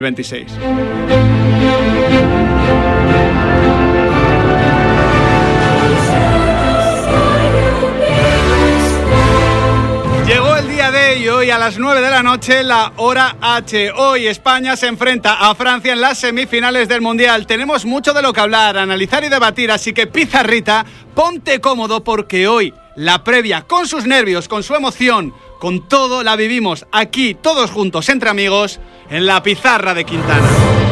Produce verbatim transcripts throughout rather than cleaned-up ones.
veintiséis. Llegó el día D y hoy a las nueve de la noche la hora H. Hoy España se enfrenta a Francia en las semifinales del Mundial. Tenemos mucho de lo que hablar, analizar y debatir, así que Pizarrita, ponte cómodo porque hoy la previa, con sus nervios, con su emoción, con todo, la vivimos aquí todos juntos entre amigos en la pizarra de Quintana.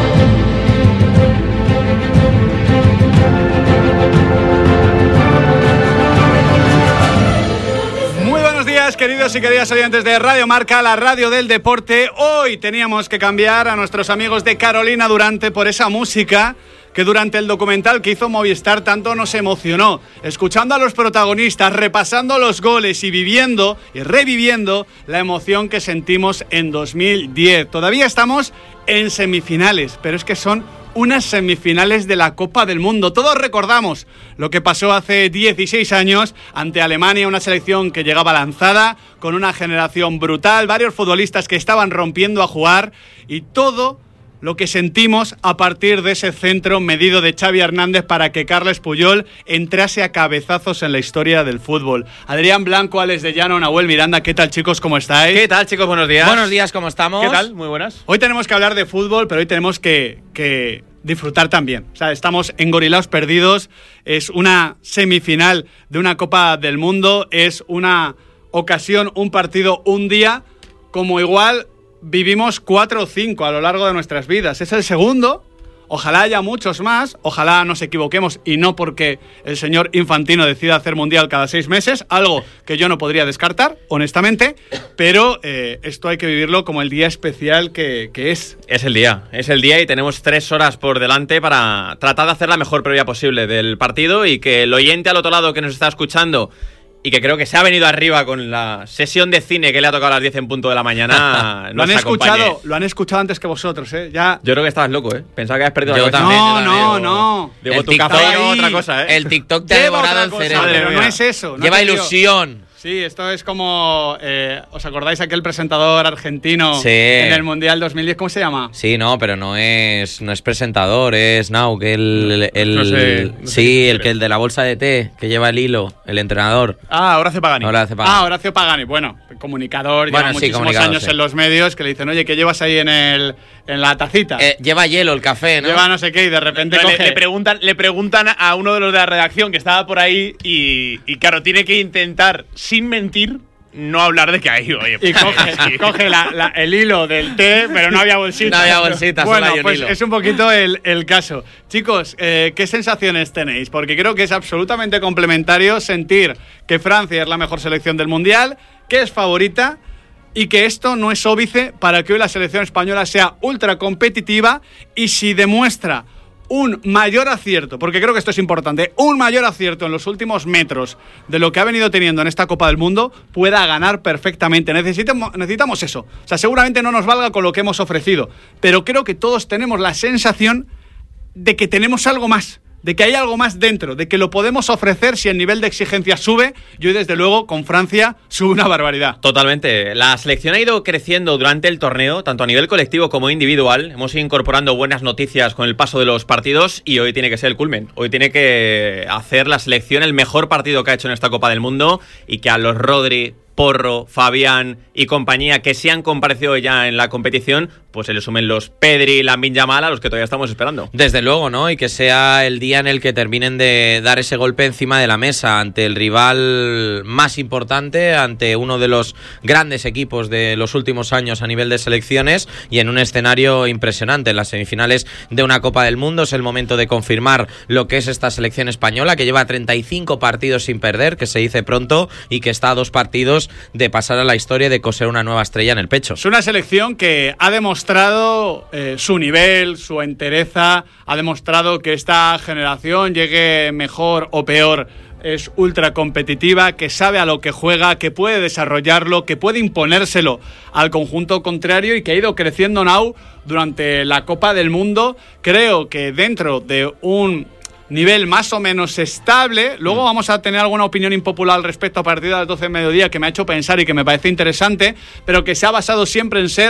Queridos y queridas oyentes de Radio Marca, la radio del deporte. Hoy teníamos que cambiar a nuestros amigos de Carolina Durante por esa música que durante el documental que hizo Movistar tanto nos emocionó, escuchando a los protagonistas, repasando los goles y viviendo y reviviendo la emoción que sentimos en dos mil diez. Todavía estamos en semifinales, pero es que son unas semifinales de la Copa del Mundo. Todos recordamos lo que pasó hace dieciséis años ante Alemania, una selección que llegaba lanzada, con una generación brutal, varios futbolistas que estaban rompiendo a jugar y todo lo que sentimos a partir de ese centro medido de Xavi Hernández para que Carles Puyol entrase a cabezazos en la historia del fútbol. Adrián Blanco, Alex de Llano, Nahuel Miranda, ¿qué tal, chicos? ¿Cómo estáis? ¿Qué tal, chicos? Buenos días. Buenos días, ¿cómo estamos? ¿Qué tal? Muy buenas. Hoy tenemos que hablar de fútbol, pero hoy tenemos que, que disfrutar también. O sea, estamos engorilados perdidos. Es una semifinal de una Copa del Mundo. Es una ocasión, un partido, un día, como igual vivimos cuatro o cinco a lo largo de nuestras vidas. Es el segundo, ojalá haya muchos más, ojalá nos equivoquemos y no porque el señor Infantino decida hacer mundial cada seis meses, algo que yo no podría descartar, honestamente, pero eh, esto hay que vivirlo como el día especial que, que es. Es el día, es el día y tenemos tres horas por delante para tratar de hacer la mejor previa posible del partido y que el oyente al otro lado que nos está escuchando y que creo que se ha venido arriba con la sesión de cine que le ha tocado a las diez en punto de la mañana. Lo han escuchado, lo han escuchado antes que vosotros, ¿eh? Ya. Yo creo que estabas loco, ¿eh? Pensaba que habías perdido yo la cabeza. También, no, yo no, también. no. Digo, el tu TikTok, café o otra cosa, ¿eh? El TikTok te ha Lleva devorado otra el cosa, cerebro. pero no es eso. No Lleva te digo. ilusión. Sí, esto es como... Eh, ¿os acordáis aquel presentador argentino Sí. en el Mundial dos mil diez? ¿Cómo se llama? Sí, no, pero no es no es presentador, es Nau, que el, el, No sé, no sé sí, qué el que el de la bolsa de té, que lleva el hilo, el entrenador. Ah, Horacio Pagani. Horacio Pagani. Ah, Horacio Pagani. Bueno, comunicador, Bueno, lleva sí, muchísimos comunicador, años sí. en los medios que le dicen, oye, ¿qué llevas ahí en el en la tacita? Eh, lleva hielo el café, ¿no? Lleva no sé qué y de repente Le, coge... le preguntan, le preguntan a uno de los de la redacción que estaba por ahí y, y claro, tiene que intentar, sin mentir, no hablar de que hay, oye, Y pues, coge, sí. coge la- la- el hilo del té, pero no había bolsita. No había bolsita, solo Bueno, hay un pues hilo. es un poquito el, el caso. Chicos, eh, ¿qué sensaciones tenéis? Porque creo que es absolutamente complementario sentir que Francia es la mejor selección del Mundial, que es favorita y que esto no es óbice para que hoy la selección española sea ultra competitiva y si demuestra un mayor acierto, porque creo que esto es importante, un mayor acierto en los últimos metros de lo que ha venido teniendo en esta Copa del Mundo, pueda ganar perfectamente. Necesitamos, necesitamos eso. O sea, seguramente no nos valga con lo que hemos ofrecido, pero creo que todos tenemos la sensación de que tenemos algo más, de que hay algo más dentro, de que lo podemos ofrecer si el nivel de exigencia sube. Y hoy, desde luego, con Francia sube una barbaridad. Totalmente. La selección ha ido creciendo durante el torneo, tanto a nivel colectivo como individual. Hemos ido incorporando buenas noticias con el paso de los partidos y hoy tiene que ser el culmen. Hoy tiene que hacer la selección el mejor partido que ha hecho en esta Copa del Mundo y que a los Rodri, Porro, Fabián y compañía que se han comparecido ya en la competición, pues se le sumen los Pedri, Lamine Yamal, a los que todavía estamos esperando. Desde luego, ¿no? Y que sea el día en el que terminen de dar ese golpe encima de la mesa ante el rival más importante, ante uno de los grandes equipos de los últimos años a nivel de selecciones y en un escenario impresionante en las semifinales de una Copa del Mundo. Es el momento de confirmar lo que es esta selección española, que lleva treinta y cinco partidos sin perder, que se dice pronto, y que está a dos partidos de pasar a la historia y de coser una nueva estrella en el pecho. Es una selección que ha demostrado eh, su nivel, su entereza, ha demostrado que esta generación, llegue mejor o peor, es ultra competitiva, que sabe a lo que juega, que puede desarrollarlo, que puede imponérselo al conjunto contrario y que ha ido creciendo Nau durante la Copa del Mundo. Creo que dentro de un nivel más o menos estable. Luego vamos a tener alguna opinión impopular al respecto a partir de las doce de mediodía que me ha hecho pensar y que me parece interesante, pero que se ha basado siempre en ser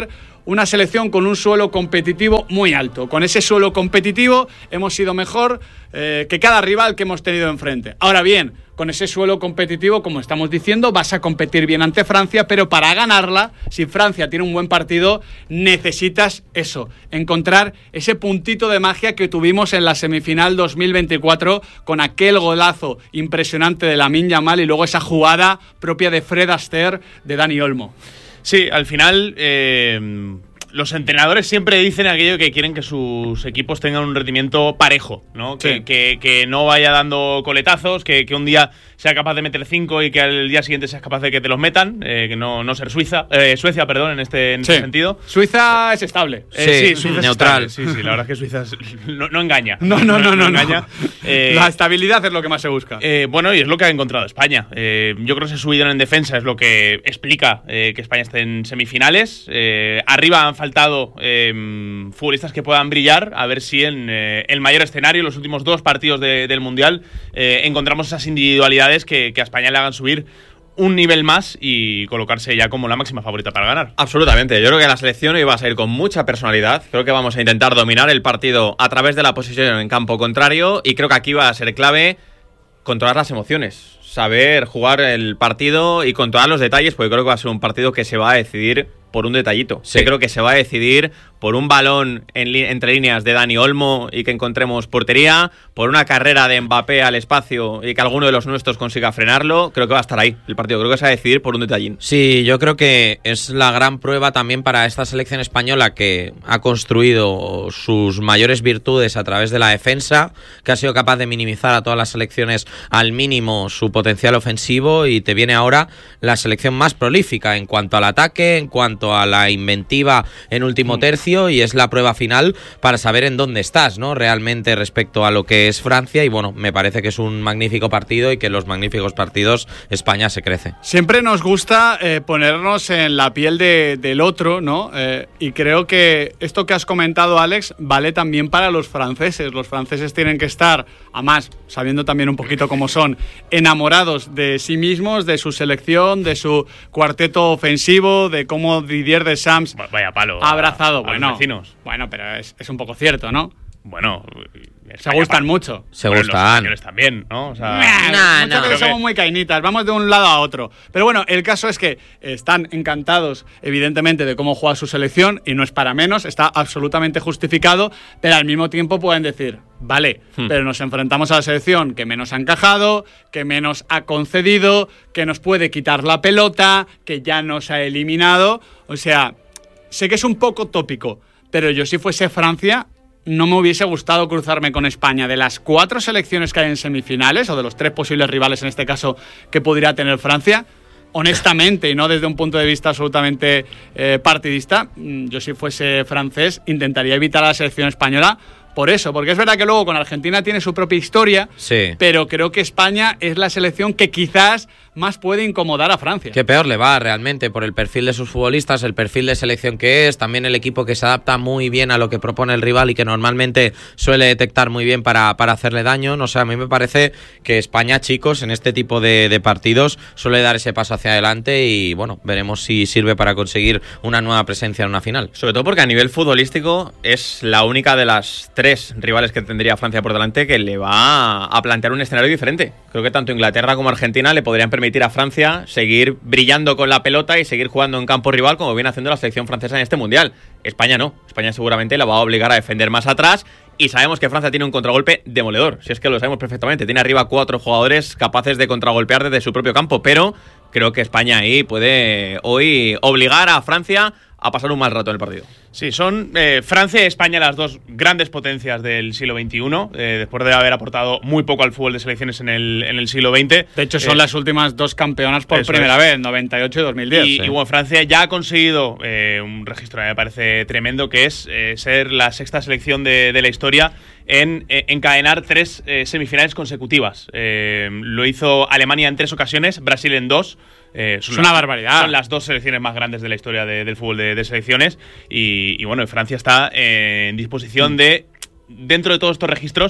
una selección con un suelo competitivo muy alto. Con ese suelo competitivo hemos sido mejor eh, que cada rival que hemos tenido enfrente. Ahora bien, con ese suelo competitivo, como estamos diciendo, vas a competir bien ante Francia, pero para ganarla, si Francia tiene un buen partido, necesitas eso, encontrar ese puntito de magia que tuvimos en la semifinal dos mil veinticuatro con aquel golazo impresionante de Lamine Yamal y luego esa jugada propia de Fred Astaire de Dani Olmo. Sí, al final eh, los entrenadores siempre dicen aquello que quieren que sus equipos tengan un rendimiento parejo, ¿no? Sí. Que, que, que no vaya dando coletazos, que, que un día sea capaz de meter cinco y que al día siguiente seas capaz de que te los metan, eh, que no, no ser Suiza, eh, Suecia, perdón, en este, en Sí. este sentido. Suiza es estable. Eh, Sí, Suiza es neutral. estable. Sí, sí, la verdad es que Suiza es- no, no engaña. No, no, no, no. engaña. no. Eh, La estabilidad es lo que más se busca. Eh, bueno, y es lo que ha encontrado España. Eh, yo creo que ese subidón en defensa es lo que explica eh, que España esté en semifinales. Eh, arriba han faltado eh, futbolistas que puedan brillar. A ver si en eh, el mayor escenario, los últimos dos partidos de- del Mundial, eh, encontramos esas individualidades que, que a España le hagan subir un nivel más y colocarse ya como la máxima favorita para ganar. Absolutamente. Yo creo que la selección hoy va a salir con mucha personalidad. Creo que vamos a intentar dominar el partido a través de la posición en campo contrario y creo que aquí va a ser clave controlar las emociones, saber jugar el partido y controlar los detalles, porque creo que va a ser un partido que se va a decidir por un detallito. Sí. Yo creo que se va a decidir por un balón en li- entre líneas de Dani Olmo y que encontremos portería, por una carrera de Mbappé al espacio y que alguno de los nuestros consiga frenarlo. Creo que va a estar ahí el partido. Creo que se va a decidir por un detallín. Sí, yo creo que es la gran prueba también para esta selección española que ha construido sus mayores virtudes a través de la defensa, que ha sido capaz de minimizar a todas las selecciones al mínimo su potencial ofensivo y te viene ahora la selección más prolífica en cuanto al ataque, en cuanto a la inventiva en último tercio y es la prueba final para saber en dónde estás, ¿no? Realmente respecto a lo que es Francia y bueno, me parece que es un magnífico partido y que en los magníficos partidos España se crece. Siempre nos gusta eh, ponernos en la piel de, del otro, ¿no? Eh, y creo que esto que has comentado, Alex, vale también para los franceses. Los franceses tienen que estar, además, sabiendo también un poquito cómo son, enamorados de sí mismos, de su selección, de su cuarteto ofensivo, de cómo Didier Deschamps Va- Vaya palo. ha abrazado. a, a bueno, los vecinos. bueno, pero es, es un poco cierto, ¿no? Bueno, Se gustan mucho. Se Bueno, Los gustan. españoles también, ¿no? O sea, Nah, Nah, muchas no. veces Creo que- somos muy cainitas, vamos de un lado a otro. Pero bueno, el caso es que están encantados, evidentemente, de cómo juega su selección y no es para menos, está absolutamente justificado, pero al mismo tiempo pueden decir, vale, Hmm. pero nos enfrentamos a la selección que menos ha encajado, que menos ha concedido, que nos puede quitar la pelota, que ya nos ha eliminado. O sea, sé que es un poco tópico, pero yo si fuese Francia no me hubiese gustado cruzarme con España. De las cuatro selecciones que hay en semifinales, o de los tres posibles rivales en este caso que podría tener Francia, honestamente, y no desde un punto de vista absolutamente eh, partidista, mm, yo si fuese francés intentaría evitar a la selección española por eso, porque es verdad que luego con Argentina tiene su propia historia, Sí. pero creo que España es la selección que quizás más puede incomodar a Francia. Que peor le va realmente por el perfil de sus futbolistas, el perfil de selección que es, también el equipo que se adapta muy bien a lo que propone el rival y que normalmente suele detectar muy bien para, para hacerle daño. No sé, a mí me parece que España, chicos, en este tipo de, de partidos suele dar ese paso hacia adelante y bueno, veremos si sirve para conseguir una nueva presencia en una final. Sobre todo porque a nivel futbolístico es la única de las tres rivales que tendría Francia por delante que le va a plantear un escenario diferente. Creo que tanto Inglaterra como Argentina le podrían permitir a Francia seguir brillando con la pelota y seguir jugando en campo rival como viene haciendo la selección francesa en este Mundial. España no. España seguramente la va a obligar a defender más atrás y sabemos que Francia tiene un contragolpe demoledor. Si es que lo sabemos perfectamente. Tiene arriba cuatro jugadores capaces de contragolpear desde su propio campo, pero creo que España ahí puede hoy obligar a Francia a pasar un mal rato en el partido. Sí, son eh, Francia y España las dos grandes potencias del siglo veintiuno, eh, después de haber aportado muy poco al fútbol de selecciones en el, en el siglo veinte. De hecho, son Eh, las últimas dos campeonas por eso primera es. vez, noventa y ocho y dos mil diez. Y, Sí. y bueno, Francia ya ha conseguido eh, un registro que me parece tremendo, que es eh, ser la sexta selección de, de la historia en eh, encadenar tres eh, semifinales consecutivas. Eh, lo hizo Alemania en tres ocasiones, Brasil en dos. Eh, son Es una barbaridad. Son las dos selecciones más grandes de la historia de- del fútbol de, de selecciones. Y, y bueno, Francia está eh, en disposición de, dentro de todos estos registros,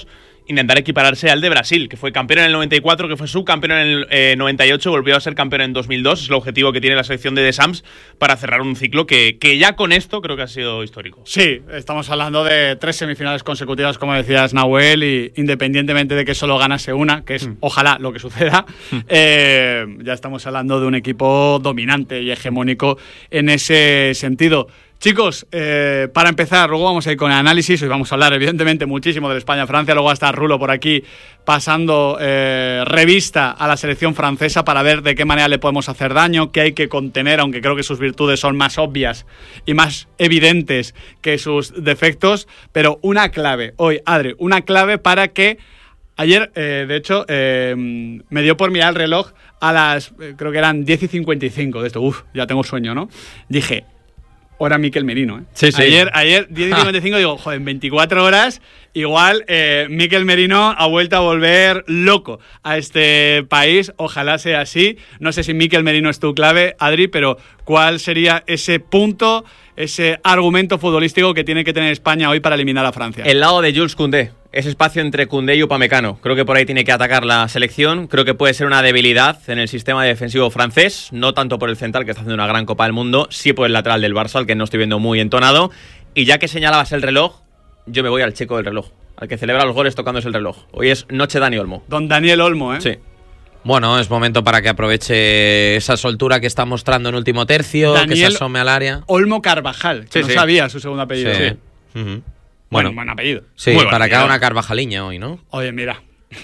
intentar equipararse al de Brasil, que fue campeón en el noventa y cuatro, que fue subcampeón en el eh, noventa y ocho, volvió a ser campeón en dos mil dos. Es el objetivo que tiene la selección de Deschamps para cerrar un ciclo que, que ya con esto creo que ha sido histórico. Sí, estamos hablando de tres semifinales consecutivas, como decías, Nahuel, y independientemente de que solo ganase una, que es mm. ojalá lo que suceda, mm. eh, ya estamos hablando de un equipo dominante y hegemónico en ese sentido. Chicos, eh, para empezar, luego vamos a ir con el análisis. Hoy vamos a hablar, evidentemente, muchísimo de España-Francia. Luego va a estar Rulo por aquí pasando eh, revista a la selección francesa para ver de qué manera le podemos hacer daño, qué hay que contener, aunque creo que sus virtudes son más obvias y más evidentes que sus defectos. Pero una clave, hoy, Adri, una clave para que... Ayer, eh, de hecho, eh, me dio por mirar el reloj a las, eh, creo que eran diez y cincuenta y cinco de esto. Uf, ya tengo sueño, ¿no? Dije... Hora Mikel Merino, ¿eh? Sí, sí. Ayer, ayer diez y cincuenta y cinco, digo, joder, en veinticuatro horas, igual eh, Mikel Merino ha vuelto a volver loco a este país. Ojalá sea así. No sé si Mikel Merino es tu clave, Adri, pero ¿cuál sería ese punto, ese argumento futbolístico que tiene que tener España hoy para eliminar a Francia? El lado de Jules Koundé. Ese espacio entre Koundé y Upamecano. Creo que por ahí tiene que atacar la selección. Creo que puede ser una debilidad en el sistema defensivo francés. No tanto por el central, que está haciendo una gran Copa del Mundo, sí por el lateral del Barça, al que no estoy viendo muy entonado. Y ya que señalabas el reloj, yo me voy al checo del reloj, al que celebra los goles tocándose el reloj. Hoy es noche Dani Olmo. Don Daniel Olmo, ¿eh? Sí. Bueno, es momento para que aproveche esa soltura que está mostrando en último tercio, Daniel que se asome al área. Olmo Carvajal, que sí, no sí. sabía su segundo apellido. Sí. Sí. Uh-huh. Bueno, Bueno, buen apellido. sí, Muy para buen que haga apellido. una Carvajaliña hoy, ¿no? Oye, mira.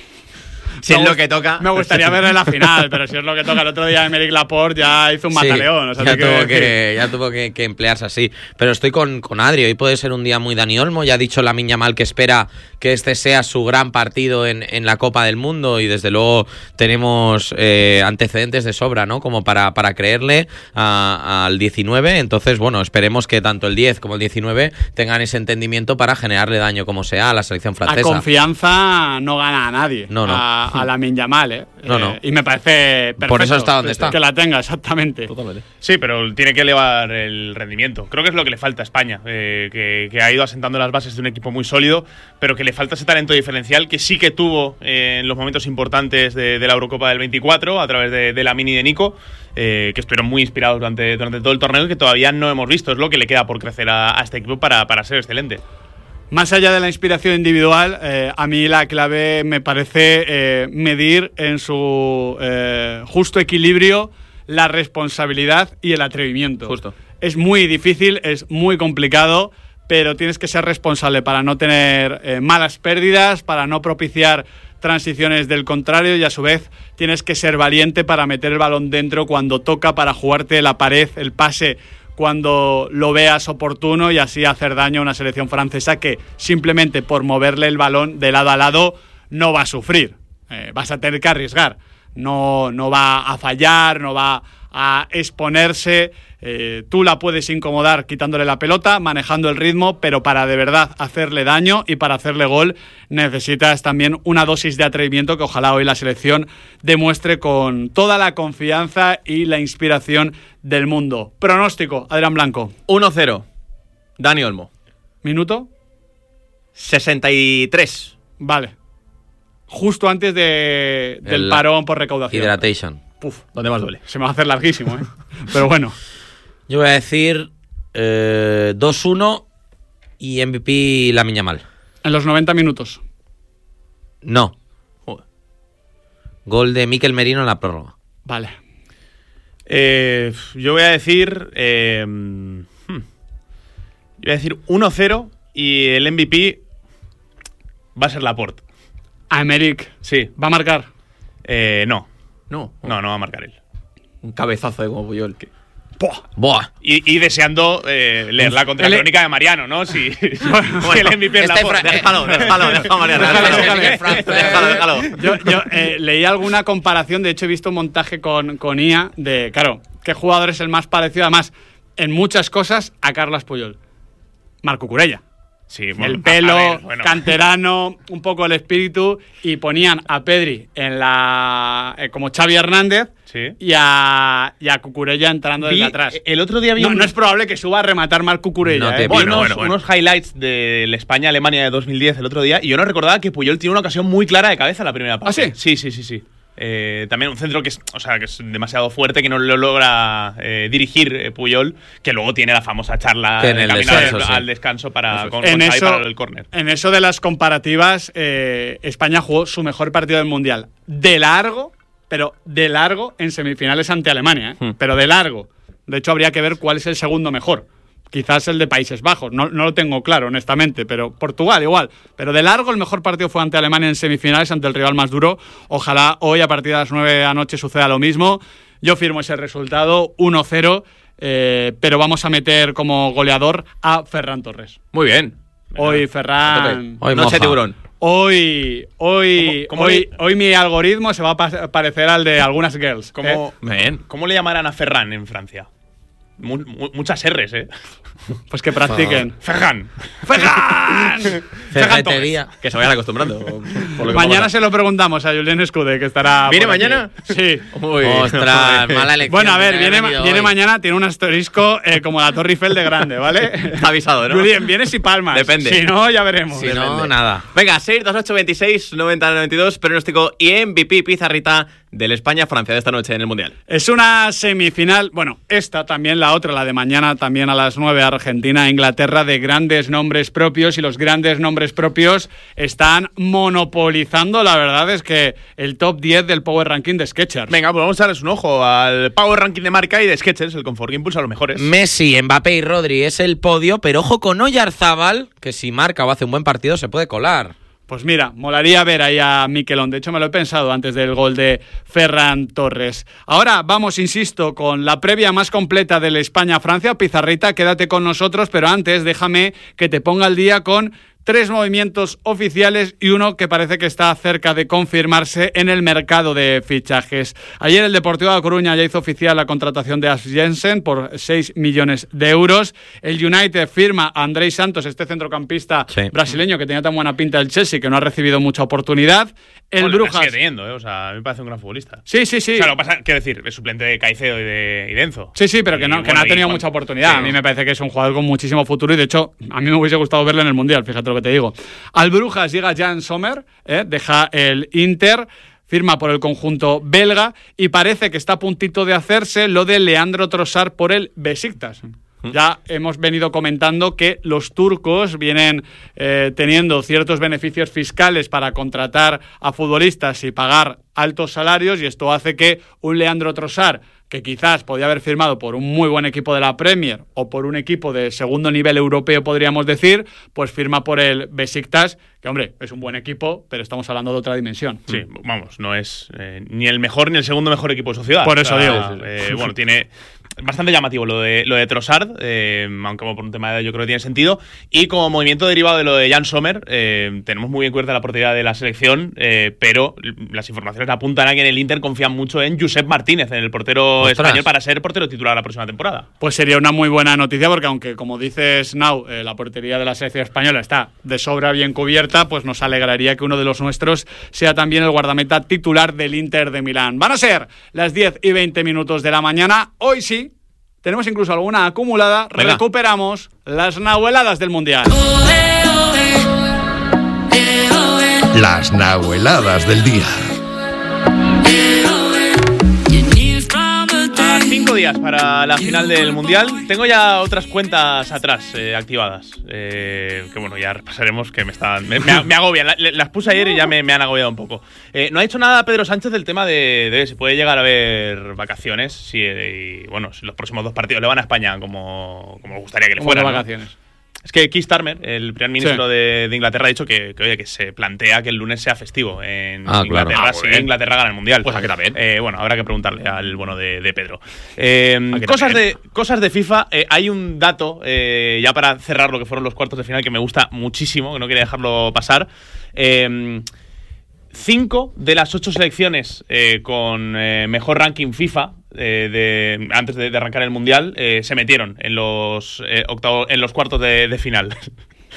Si es lo que toca. Me gustaría verlo en la final, pero si es lo que toca. El otro día Emerick Laporte ya hizo un Sí, mataleón. O sea, ya, que tuvo decir. que, ya tuvo que, que emplearse así. Pero estoy con, con Adri. Hoy puede ser un día muy Dani Olmo. Ya ha dicho Lamine Yamal que espera que este sea su gran partido en, en la Copa del Mundo. Y desde luego tenemos eh, antecedentes de sobra, ¿no? Como para, para creerle a, al diecinueve. Entonces, bueno, esperemos que tanto el diez como el diecinueve tengan ese entendimiento para generarle daño como sea a la selección francesa. A confianza no gana a nadie. No, no. A, a Lamine Yamal, ¿eh? No, no. Eh, y me parece perfecto. Por eso está donde está. Que la tenga, exactamente. Totalmente. Sí, pero tiene que elevar el rendimiento. Creo que es lo que le falta a España, eh, que, que ha ido asentando las bases de un equipo muy sólido, pero que le falta ese talento diferencial que sí que tuvo eh, en los momentos importantes de, de la Eurocopa del veinticuatro, a través de, de Lamine y de Nico, eh, que estuvieron muy inspirados durante, durante todo el torneo y que todavía no hemos visto. Es lo que le queda por crecer a, a este equipo para, para ser excelente. Más allá de la inspiración individual, eh, a mí la clave me parece eh, medir en su eh, justo equilibrio la responsabilidad y el atrevimiento. Justo. Es muy difícil, es muy complicado, pero tienes que ser responsable para no tener eh, malas pérdidas, para no propiciar transiciones del contrario, y a su vez tienes que ser valiente para meter el balón dentro cuando toca, para jugarte la pared, el pase cuando lo veas oportuno, y así hacer daño a una selección francesa que simplemente por moverle el balón de lado a lado no va a sufrir. Eh, vas a tener que arriesgar. No, no va a fallar, no va a exponerse. Eh, tú la puedes incomodar quitándole la pelota, manejando el ritmo, pero para de verdad hacerle daño y para hacerle gol necesitas también una dosis de atrevimiento que ojalá hoy la selección demuestre con toda la confianza y la inspiración del mundo. Pronóstico, Adrián Blanco. uno cero. Dani Olmo. ¿Minuto? sesenta y tres. Vale. Justo antes de, del El- parón por recaudación. Hydratation. Puf, ¿Dónde más duele? se me va a hacer larguísimo, ¿eh? Pero bueno. Yo voy a decir eh, dos uno y M V P Lamine Yamal. En los noventa minutos. No. Joder. Gol de Mikel Merino en la prórroga. Vale. Eh, yo voy a decir. Eh, hmm, yo voy a decir uno cero y el M V P va a ser Laporte. A Emerick. Sí. ¿Va a marcar? Eh, no. No. No, no va a marcar él. Un cabezazo de como Puyol. ¡Puah! Buah. Y, y deseando eh, leer la contracrónica de Mariano, ¿no? Si, si el M V P es Este Laporte. fra- Déjalo, déjalo, déjalo, Mariano. Déjalo, Déjalo, déjalo. déjalo, déjalo. Yo, yo eh, leí alguna comparación, de hecho he visto un montaje con, con I A de, claro, ¿qué jugador es el más parecido, además, en muchas cosas, a Carles Puyol? Marco Curella. Sí, bueno, el pelo, a ver, bueno. canterano, un poco el espíritu, y ponían a Pedri en la eh, como Xavi Hernández sí. y a, y a Cucurella entrando vi, desde atrás. El otro día vi no, un... no es probable que suba a rematar mal Cucurella. No te eh. pido. Bueno, Unos- unos, bueno, unos highlights del España-Alemania de dos mil diez el otro día, y yo no recordaba que Puyol tiene una ocasión muy clara de cabeza en la primera parte. ¿Ah, sí? Sí, sí, sí, sí. Eh, también un centro que es, o sea, que es demasiado fuerte, que no lo logra eh, dirigir eh, Puyol, que luego tiene la famosa charla Que en de el camino descanso, al, sí. al descanso para, con, en, con Xavi eso, para el córner. en eso de las comparativas, eh, España jugó su mejor partido del Mundial. De largo, pero de largo en semifinales ante Alemania. ¿eh? Hmm. Pero de largo. De hecho, habría que ver cuál es el segundo mejor. Quizás el de Países Bajos. No, no lo tengo claro, honestamente. Pero Portugal igual. Pero de largo el mejor partido fue ante Alemania en semifinales, ante el rival más duro. Ojalá hoy a partir de las nueve de la noche suceda lo mismo. Yo firmo ese resultado, uno cero. Eh, pero vamos a meter como goleador a Ferran Torres. Muy bien. Hoy Ferran... Hoy Noche moja. tiburón. Hoy, hoy, ¿Cómo- cómo hoy, le- hoy mi algoritmo se va a pa- parecer al de algunas girls. ¿Cómo, ¿eh? Bien. ¿Cómo le llamarán a Ferran en Francia? Mu- mu- muchas R's, ¿eh? Pues que practiquen. Ferran. ¡Ferran! Ferretería. Que se vayan acostumbrando. por lo que Mañana vamos a- se lo preguntamos a Julián Escude, que estará. ¿Viene por aquí. mañana? Sí. Uy, Ostras, uy. mala elección. Bueno, a ver, que viene, haya ma- venido viene hoy. mañana, tiene un asterisco eh, como la Torre Eiffel de grande, ¿vale? Está avisado, ¿no? Julián, vienes y palmas. Depende. Si no, ya veremos. Si no, nada. Venga, seis dos ocho veintiséis noventa noventa y dos, pronóstico y M V P pizarrita del España-Francia de esta noche en el Mundial. Es una semifinal, bueno, esta también, la otra, la de mañana también a las nueve, Argentina-Inglaterra, de grandes nombres propios, y los grandes nombres propios están monopolizando, la verdad es que el top diez del Power Ranking de Skechers. Venga, pues vamos a darles un ojo al Power Ranking de marca y de Skechers, el confort que impulsa a los mejores. Messi, Mbappé y Rodri es el podio, pero ojo con Oyarzábal, que si marca o hace un buen partido se puede colar. Pues mira, molaría ver ahí a Miquelón. De hecho, me lo he pensado antes del gol de Ferran Torres. Ahora vamos, insisto, con la previa más completa del España-Francia. Pizarrita, quédate con nosotros, pero antes déjame que te ponga al día con tres movimientos oficiales y uno que parece que está cerca de confirmarse en el mercado de fichajes. Ayer el Deportivo de La Coruña ya hizo oficial la contratación de Ash Jensen por seis millones de euros. El United firma a Andrei Santos, este centrocampista Sí. brasileño que tenía tan buena pinta del Chelsea, que no ha recibido mucha oportunidad. El Bueno, la Brujas... sigue teniendo, ¿eh? O sea, a mí me parece un gran futbolista. Sí, sí, sí. O sea, lo que pasa, quiero decir, es suplente de Caicedo y de, y de Enzo. Sí, sí, pero que no, Y que no bueno, ha tenido y mucha cuando- oportunidad. sí, A mí no. me parece que es un jugador con muchísimo futuro y, de hecho, a mí me hubiese gustado verlo en el Mundial, fíjate lo que te digo. Al Brujas llega Jan Sommer, ¿eh? Deja el Inter, firma por el conjunto belga y parece que está a puntito de hacerse lo de Leandro Trossard por el Besiktas. Ya hemos venido comentando que los turcos vienen eh, teniendo ciertos beneficios fiscales para contratar a futbolistas y pagar altos salarios, y esto hace que un Leandro Trossard, que quizás podía haber firmado por un muy buen equipo de la Premier o por un equipo de segundo nivel europeo, podríamos decir, pues firma por el Besiktas, que, hombre, es un buen equipo, pero estamos hablando de otra dimensión. Sí, vamos, no es eh, ni el mejor ni el segundo mejor equipo de sociedad. Por eso digo. eh, bueno, tiene bastante llamativo lo de lo de Trossard, eh, aunque por un tema de edad yo creo que tiene sentido. Y como movimiento derivado de lo de Jan Sommer, eh, tenemos muy bien cubierta la portería de la selección, eh, pero las informaciones apuntan a que en el Inter confían mucho en Josep Martínez, en el portero Ostras. español, para ser portero titular la próxima temporada. Pues sería una muy buena noticia, porque aunque, como dices, Nau, eh, la portería de la selección española está de sobra bien cubierta, pues nos alegraría que uno de los nuestros sea también el guardameta titular del Inter de Milán. Van a ser las diez y veinte minutos de la mañana. Hoy sí, tenemos incluso alguna acumulada. Venga. Recuperamos las nahueladas del Mundial. Las nahueladas del día. A cinco días para la final del Mundial. Tengo ya otras cuentas atrás eh, activadas. Eh, que bueno, ya repasaremos, que me están. Me, me, me agobian. La- Las puse ayer y ya me, me han agobiado un poco. Eh, no ha dicho nada Pedro Sánchez del tema de, de si puede llegar a haber vacaciones. Si, eh, y, bueno, si los próximos dos partidos le van a España como, como me gustaría que le Como de fueran, ¿no? vacaciones. Es que Keir Starmer, el primer ministro Sí. de, de Inglaterra, ha dicho que, que, oye, que se plantea que el lunes sea festivo en Ah, claro. Inglaterra Ah, si muy bien. Inglaterra gana el Mundial. Pues aquí también. Eh, bueno, habrá que preguntarle al bueno de, de Pedro. Eh, Aquí cosas, también. de, cosas de FIFA. Eh, hay un dato, eh, ya para cerrar lo que fueron los cuartos de final, que me gusta muchísimo, que no quería dejarlo pasar. Eh, Cinco de las ocho selecciones eh, con eh, mejor ranking FIFA eh, de, antes de, de arrancar el Mundial eh, se metieron en los, eh, octavo- en los cuartos de, de final.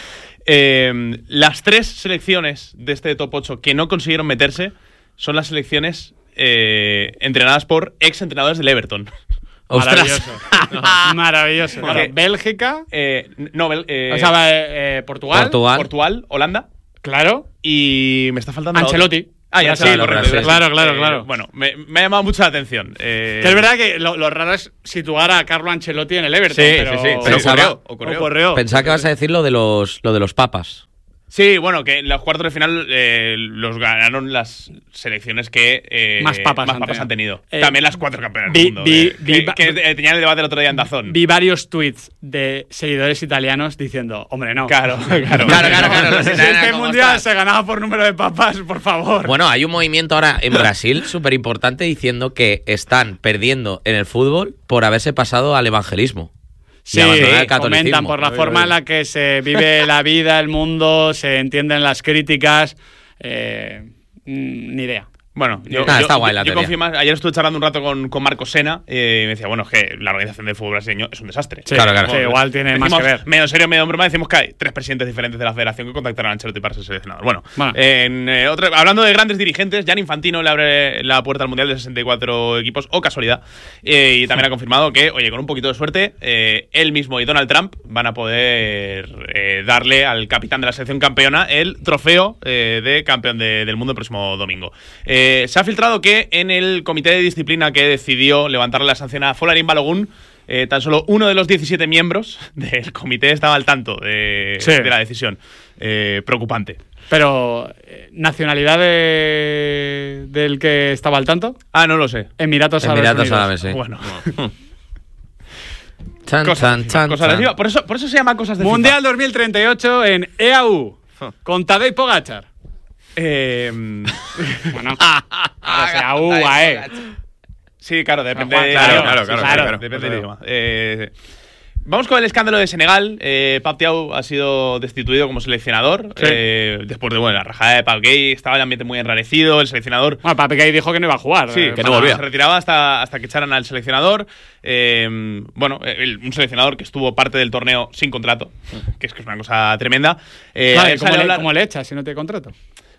Eh, las tres selecciones de este top ocho que no consiguieron meterse son las selecciones eh, entrenadas por ex entrenadores del Everton. Maravilloso. Maravilloso. Claro, Porque- Bélgica, Eh, no, Bel- eh, o sea, eh, eh, Portugal, Portugal. Portugal, Holanda claro, y me está faltando la Ancelotti. otra. Ah, ya Brasil, sí, correcto. Brasil. Claro, claro, Eh, claro. Bueno, me, me ha llamado mucho la atención. Eh, Que es verdad que lo, lo raro es situar a Carlo Ancelotti en el Everton. Sí, pero, sí, sí, pero ocurrió, ocurrió. ocurrió. Pensaba que vas a decir lo de los, lo de los papas. Sí, bueno, que en los cuartos de final eh, los ganaron las selecciones que eh, Más papas más han papas tenido. han tenido. Eh, También las cuatro campeonas vi- del mundo. vi- eh, vi- que que, eh, tenían el debate el otro día en Dazón. Vi varios tweets de seguidores italianos diciendo, hombre, no. Claro, claro. Claro, claro, claro, los Si italianos, este ¿cómo mundial estás? se ganaba por número de papas, por favor. Bueno, hay un movimiento ahora en Brasil súper importante diciendo que están perdiendo en el fútbol por haberse pasado al evangelismo. Sí, y abandonar el catolicismo. comentan por la forma en la que se vive la vida, el mundo, se entienden las críticas. Eh, mm, ni idea. Bueno, yo, Nah, yo- está guay la yo teoría. confío más. Ayer estuve charlando un rato con, con Marco Sena eh, y me decía, bueno, es que la organización del fútbol brasileño es un desastre. Sí, Claro, claro. sí, igual tiene más Decimos, que ver. Medio serio, medio en broma, decimos que hay tres presidentes diferentes de la federación que contactaron a Ancelotti para ser seleccionador. Bueno, Bueno. en, eh, otro- hablando de grandes dirigentes, Gianni Infantino le abre la puerta al Mundial de sesenta y cuatro equipos, o casualidad, eh, y también ha confirmado que, oye, con un poquito de suerte, eh, él mismo y Donald Trump van a poder eh, darle al capitán de la selección campeona el trofeo eh, de campeón de- del mundo el próximo domingo. Eh, se ha filtrado que en el comité de disciplina que decidió levantarle la sanción a Folarin Balogun, eh, tan solo uno de los diecisiete miembros del comité estaba al tanto de, Sí. de la decisión. Eh, preocupante. Pero, eh, ¿nacionalidad de- del que estaba al tanto? Ah, no lo sé. Emiratos Árabes Emiratos Unidos. Árabes, sí. Bueno, Chan, cosas, chan, encima, chan, cosas chan. encima. Por eso, por eso se llama cosas de FIFA. Mundial dos mil treinta y ocho en E A U. Con Tadej Pogacar. Eh, Bueno, o sea, U, A E. sí, claro, depende. Juan, de- claro, claro, sí, claro, claro, claro. depende del idioma. Eh, Vamos con el escándalo de Senegal. Eh, Pap Thiaw ha sido destituido como seleccionador. Sí. eh, después de bueno, la rajada de Pap Gay. Estaba el ambiente muy enrarecido. El seleccionador Bueno, Papi Gay dijo que no iba a jugar. sí, eh, que para- no volvía. Se retiraba hasta, hasta que echaran al seleccionador. Eh, bueno, el- un seleccionador que estuvo parte del torneo sin contrato, que es que es una cosa tremenda. Eh, Vale, ayer ¿cómo, salió a le, hablar- cómo le echas si no te contrato?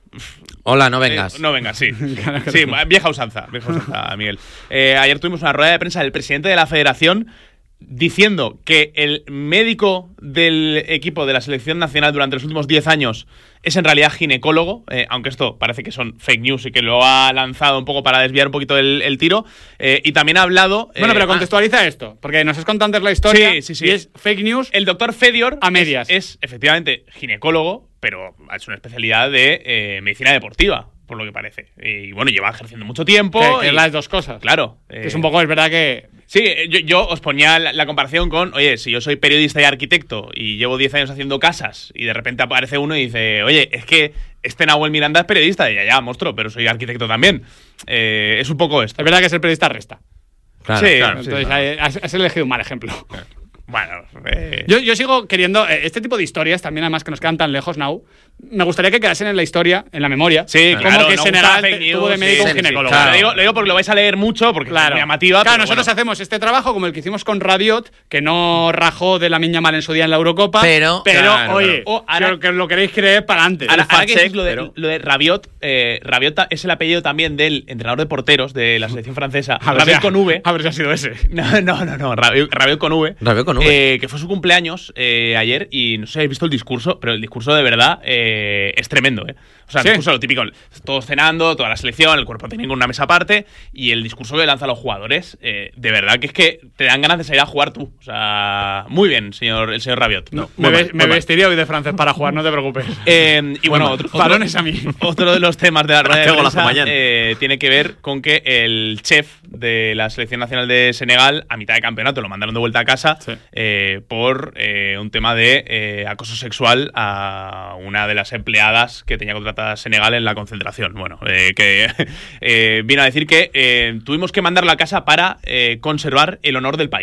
Hola, no Eh, vengas. no vengas, sí. Sí, vieja usanza, vieja usanza, Miguel. Eh, ayer tuvimos una rueda de prensa del presidente de la federación diciendo que el médico del equipo de la selección nacional durante los últimos diez años es en realidad ginecólogo, eh, aunque esto parece que son fake news y que lo ha lanzado un poco para desviar un poquito el, el tiro. Eh, y también ha hablado... Bueno, eh, pero ah, contextualiza esto, porque nos has contado antes la historia Sí, sí, sí. y es fake news. el doctor Fedior A medias. Es, es efectivamente ginecólogo, pero ha hecho una especialidad de eh, medicina deportiva, por lo que parece. Y bueno, lleva ejerciendo mucho tiempo. que, que y- es las dos cosas. Claro. Que eh, es un poco, es verdad que... Sí, eh, yo, yo os ponía la, la comparación con, oye, si yo soy periodista y arquitecto y llevo diez años haciendo casas y de repente aparece uno y dice, oye, es que este Nahuel Miranda es periodista. Y ya, ya, monstruo, pero soy arquitecto también. Eh, es un poco esto. Es verdad que ser periodista resta. Claro. sí, claro, Entonces claro. eh, has, has elegido un mal ejemplo. Bueno, eh, Yo, yo sigo queriendo... eh, este tipo de historias, también además que nos quedan tan lejos, Nau, me gustaría que quedasen en la historia, en la memoria. sí, como claro, que no Senegal gusta fake te- tuvo de news, médico sí, un sí, ginecólogo. claro. Claro. Lo, digo, lo digo porque lo vais a leer mucho, porque es muy llamativa. Claro, pero nosotros bueno. hacemos este trabajo como el que hicimos con Rabiot, que no rajó de la miña mal en su día en la Eurocopa. Pero- pero Claro, oye, claro. O ahora- que, que lo queréis creer para antes. Ahora, El ahora que fact decís lo de, check, pero- lo de Rabiot, eh, Rabiot ta- es el apellido también del entrenador de porteros de la selección francesa, A ver Rabiot si- con V. A ver si ha sido ese. No, no, no, no Rabiot, Rabiot con V. Rabiot con V. Eh, que fue su cumpleaños eh, ayer y no sé si habéis visto el discurso, pero el discurso de verdad eh, es tremendo, ¿eh? O sea, el Sí. discurso lo típico, todos cenando, toda la selección, el cuerpo técnico en una mesa aparte y el discurso que lanza a los jugadores, eh, de verdad que es que te dan ganas de salir a jugar tú. O sea, muy bien, señor, el señor Rabiot. me Muy ve- mal, me muy mal. vestiría hoy de francés para jugar, no te preocupes. Eh, y bueno, mal. otro, Balones otro- a mí. otro de los temas de la rueda de Tengo la prensa mañana. eh, tiene que ver con que el chef de la selección nacional de Senegal, a mitad de campeonato, lo mandaron de vuelta a casa Sí. eh, por eh, un tema de eh, acoso sexual a una de las empleadas que tenía contratada Senegal en la concentración. Bueno, eh, que eh, vino a decir que eh, tuvimos que mandarla a casa para eh, conservar el honor del país. O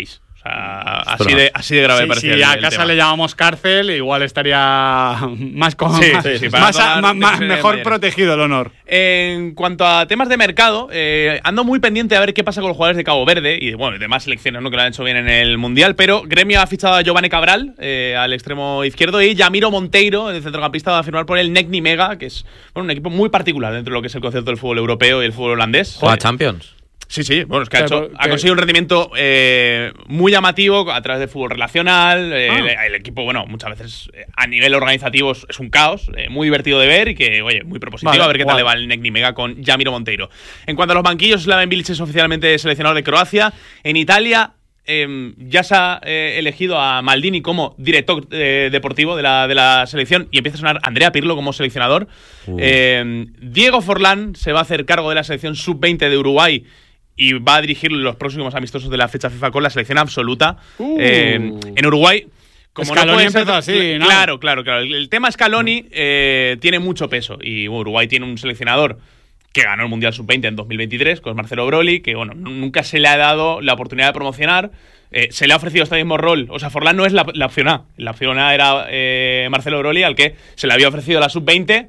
sea, así de, así de grave sí, parecía Si el, a el casa tema. le llamamos cárcel, igual estaría más, con, Sí, más, sí, sí, más, para más, no más- dar mejor mayores. protegido el honor. En cuanto a temas de mercado, eh, ando muy pendiente a ver qué pasa con los jugadores de Cabo Verde y bueno, demás selecciones, ¿no?, que lo han hecho bien en el Mundial, pero Gremio ha fichado a Giovanni Cabral eh, al extremo izquierdo y Yamiro Monteiro, el centrocampista, va a firmar por el Negni Mega, que es bueno, un equipo muy particular dentro de lo que es el concepto del fútbol europeo y el fútbol holandés. Juega Eh, Champions. Sí, sí, bueno, es que ha, Pero, hecho, ha que- conseguido un rendimiento eh, muy llamativo a través de fútbol relacional. eh, Ah. el, el equipo, bueno, muchas veces eh, a nivel organizativo es, es un caos, eh, muy divertido de ver y que, oye, muy propositivo. Vale, a ver qué tal guay. le va el Negni Mega con Yamiro Monteiro. En cuanto a los banquillos, Slaven Bilic es oficialmente seleccionador de Croacia. En Italia eh, ya se ha eh, elegido a Maldini como director eh, deportivo de la, de la selección y empieza a sonar Andrea Pirlo como seleccionador. Uh. Eh, Diego Forlán se va a hacer cargo de la selección sub veinte de Uruguay y va a dirigir los próximos amistosos de la fecha FIFA con la selección absoluta. Uh. Eh, en Uruguay, como Scaloni no puede ser- empezó así, ¿no? Claro, claro, claro. El, el tema Scaloni eh, tiene mucho peso y bueno, Uruguay tiene un seleccionador que ganó el Mundial sub veinte en dos mil veintitrés, con Marcelo Broly, que bueno, n- nunca se le ha dado la oportunidad de promocionar. Eh, se le ha ofrecido este mismo rol. O sea, Forlán no es la, la opción A. La opción A era eh, Marcelo Broly, al que se le había ofrecido la sub veinte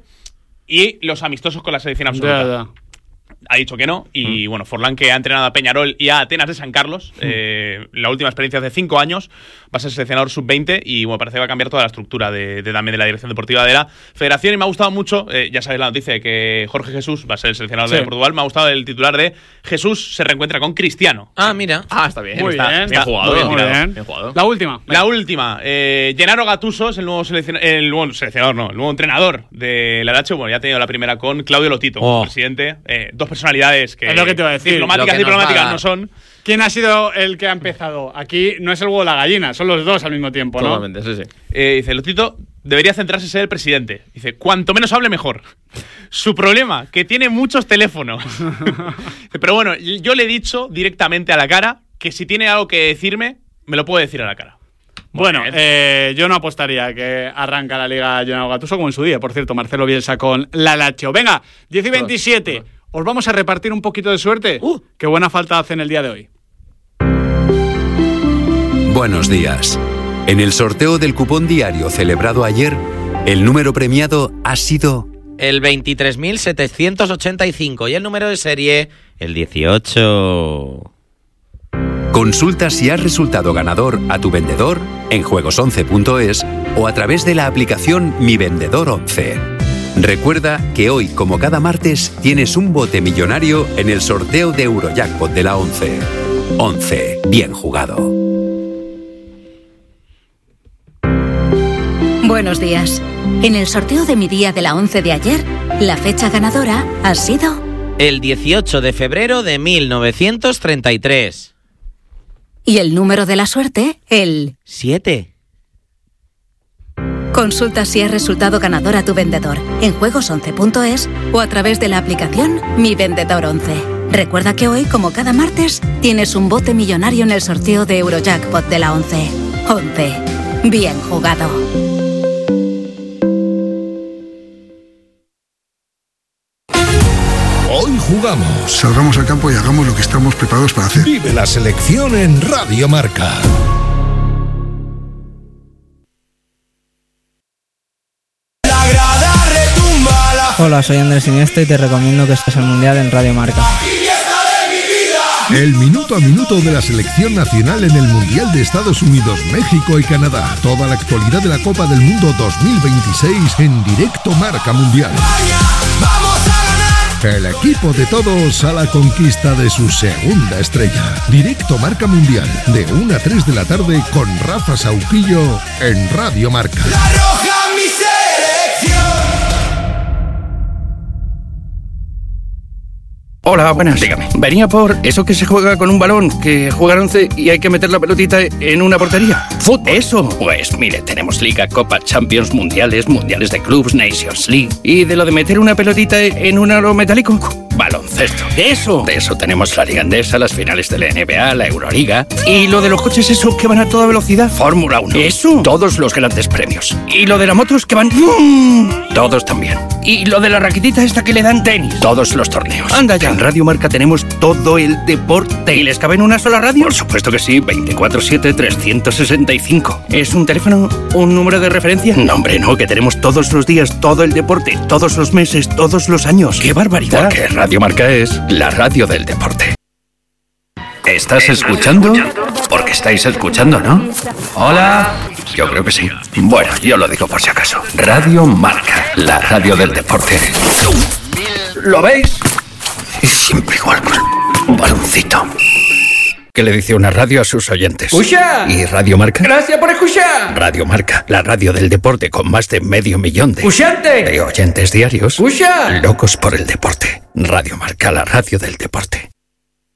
y los amistosos con la selección absoluta. Ya, ya. Ha dicho que no. Y Mm. bueno, Forlán, que ha entrenado a Peñarol y a Atenas de San Carlos, eh, la última experiencia hace cinco años, va a ser seleccionador sub veinte y bueno, parece que va a cambiar toda la estructura de, de también de la dirección deportiva de la federación. Y me ha gustado mucho, eh, ya sabéis la noticia de que Jorge Jesús va a ser el seleccionador Sí. de Portugal. Me ha gustado el titular de Jesús se reencuentra con Cristiano. Ah, mira. Ah, está bien. Muy está, bien. bien jugado. Muy bien Muy tirado. bien. Bien jugado. La última. La última, eh, Gennaro Gattuso es el nuevo, seleccion- el nuevo seleccionador, no, el nuevo entrenador de la Lazio. Bueno, ya ha tenido la primera con Claudio Lotito, Oh. presidente. Eh, dos personalidades que Es lo que te iba a decir. diplomáticas, Lo que nos diplomáticas va a no son. ¿Quién ha sido el que ha empezado? Aquí no es el huevo o la gallina, son los dos al mismo tiempo, ¿no? Totalmente, sí, sí. Eh, dice, Lotito debería centrarse en ser el presidente. Dice, cuanto menos hable, mejor. Su problema, que tiene muchos teléfonos. Dice, pero bueno, yo le he dicho directamente a la cara que si tiene algo que decirme, me lo puede decir a la cara. Bueno, bien. eh, yo no apostaría que arranca la Liga Gennaro Gattuso como en su día. Por cierto, Marcelo Bielsa con la Lazio. Venga, diez y veintisiete. ¿Os vamos a repartir un poquito de suerte? Uh. Qué buena falta hacen el día de hoy. Buenos días. En el sorteo del cupón diario celebrado ayer, el número premiado ha sido El veintitrés mil setecientos ochenta y cinco y el número de serie, el dieciocho. Consulta si has resultado ganador a tu vendedor en juegos once punto es o a través de la aplicación Mi Vendedor once. Recuerda que hoy, como cada martes, tienes un bote millonario en el sorteo de Eurojackpot de la once. once. Bien jugado. Buenos días. En el sorteo de mi día de la once de ayer, la fecha ganadora ha sido El dieciocho de febrero de mil novecientos treinta y tres. y el número de la suerte, el... siete. Consulta si has resultado ganador a tu vendedor en juegos once punto es o a través de la aplicación Mi Vendedor once. Recuerda que hoy, como cada martes, tienes un bote millonario en el sorteo de Eurojackpot de la once. once. Bien jugado. Hoy jugamos. Salgamos al campo y hagamos lo que estamos preparados para hacer. Vive la selección en Radio Marca. Hola, soy Andrés Iniesta y te recomiendo que estés al Mundial en Radio Marca. El minuto a minuto de la selección nacional en el Mundial de Estados Unidos, México y Canadá. Toda la actualidad de la Copa del Mundo dos mil veintiséis en directo Marca Mundial. El equipo de todos a la conquista de su segunda estrella. Directo Marca Mundial, de una a tres de la tarde con Rafa Sauquillo en Radio Marca. Hola, buenas. Dígame. Venía por eso que se juega con un balón, que juegan once y hay que meter la pelotita en una portería. ¡Fútbol! Eso. Pues mire, tenemos Liga, Copa, Champions, Mundiales, Mundiales de Clubs, Nations League. ¿Y de lo de meter una pelotita en un aro metálico? Baloncesto. Eso. De eso tenemos la Liga Endesa, las finales de la N B A, la Euroliga. ¿Y lo de los coches eso que van a toda velocidad? Fórmula uno. Eso. Todos los grandes premios. ¿Y lo de las motos que van... ¡Mm! Todos también. Y lo de la raquetita esta que le dan tenis. Todos los torneos. Anda ya. En Radio Marca tenemos todo el deporte. ¿Y les cabe en una sola radio? Por supuesto que sí, veinticuatro siete, trescientos sesenta y cinco. ¿Es un teléfono? ¿Un número de referencia? No, hombre, no, que tenemos todos los días todo el deporte, todos los meses, todos los años. ¡Qué barbaridad! Porque Radio Marca es la radio del deporte. ¿Estás escuchando? Porque estáis escuchando, ¿no? Hola. Yo creo que sí. Bueno, yo lo digo por si acaso. Radio Marca, la radio del deporte. ¿Lo veis? Es siempre igual con un baloncito. ¿Qué le dice una radio a sus oyentes? ¡Escucha! ¿Y Radio Marca? ¡Gracias por escuchar! Radio Marca, la radio del deporte con más de medio millón de... ¡Escuchante! De oyentes diarios. ¡Escucha! Locos por el deporte. Radio Marca, la radio del deporte.